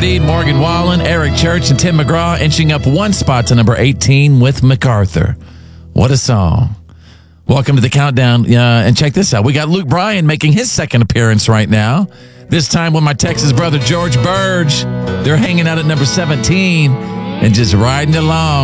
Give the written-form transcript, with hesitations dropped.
Hardy, Morgan Wallen, Eric Church, and Tim McGraw inching up one spot to number 18 with MacArthur. What a song. Welcome to the countdown. And check this out. We got Luke Bryan making his second appearance right now. This time with my Texas brother, George Burge. They're hanging out at number 17 and just riding along.